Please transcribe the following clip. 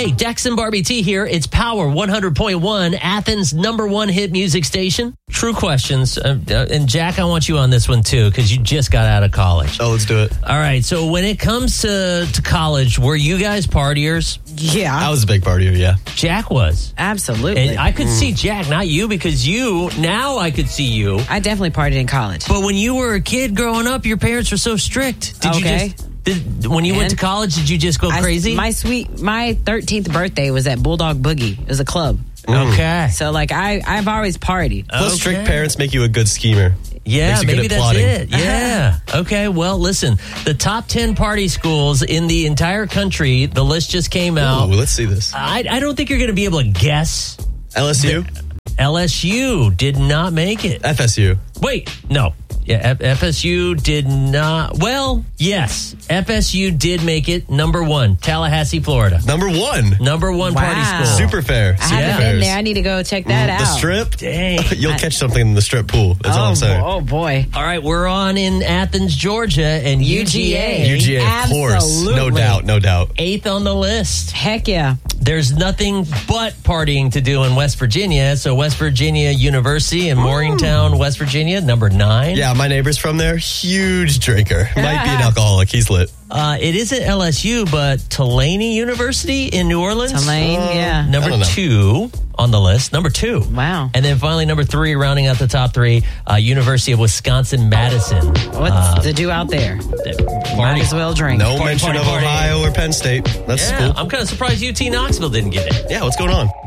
Hey, Dex and Barbie T here. It's Power 100.1, Athens' #1 hit music station. True questions. And Jack, I want you on this one too, because you just got out of college. Oh, let's do it. All right. So when it comes to college, were you guys partiers? Yeah. I was a big partier, yeah. Jack was. Absolutely. And I could see Jack, not you, because now I could see you. I definitely partied in college. But when you were a kid growing up, your parents were so strict. When you went to college, did you just go crazy? My 13th birthday was at Bulldog Boogie. It was a club. Okay. So, I've always partied. Plus, strict parents make you a good schemer. Yeah, maybe that's plotting. it. Yeah. Okay, well, listen. The top 10 party schools in the entire country, the list just came out. Ooh, let's see this. I don't think you're going to be able to guess. LSU? LSU did not make it. FSU. Wait, no. Yeah, FSU did not. Well, yes. FSU did make it. #1, Tallahassee, Florida. #1 party school. Super fair. I haven't been there. I need to go check that out. The Strip? Dang. You'll catch something in the Strip pool. That's all I'm saying. Oh, boy. All right, we're on in Athens, Georgia, and UGA. UGA, of course. Absolutely. No doubt. 8th on the list. Heck yeah. There's nothing but partying to do in West Virginia. So West Virginia University in Morgantown, West Virginia, #9. Yeah, my neighbor's from there. Huge drinker. Might be an alcoholic. He's lit. It isn't LSU, but Tulane University in New Orleans. Tulane, yeah. #2 on the list. #2. Wow. And then finally, #3, rounding out the top 3, University of Wisconsin-Madison. What's to do out there? Might as well drink. No mention of Ohio or Penn State. That's cool. I'm kind of surprised UT Knoxville didn't get it. Yeah, what's going on?